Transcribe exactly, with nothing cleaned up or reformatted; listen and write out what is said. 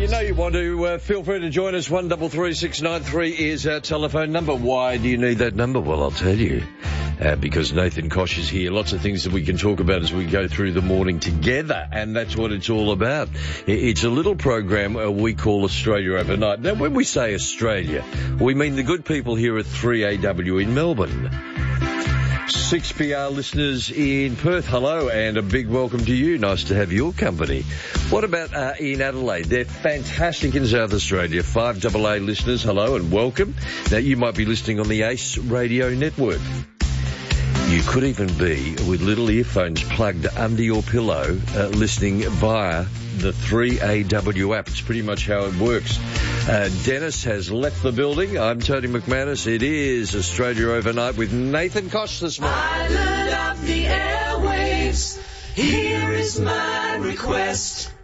you know you want to. Uh, feel free to join us. one three three six nine three is our telephone number. Why do you need that number? Well, I'll tell you. Uh, because Nathan Koch is here. Lots of things that we can talk about as we go through the morning together, and that's what it's all about. It's a little program uh, we call Australia Overnight. Now, when we say Australia, we mean the good people here at three A W in Melbourne. six P R listeners in Perth, hello, and a big welcome to you. Nice to have your company. What about uh, in Adelaide? They're fantastic in South Australia. five A A listeners, hello and welcome. Now, you might be listening on the Ace Radio Network. You could even be with little earphones plugged under your pillow, uh, listening via the three A W app. It's pretty much how it works. Uh, Dennis has left the building. I'm Tony McManus. It is Australia Overnight with Nathan Koch this morning. Island of the airwaves, here is my request.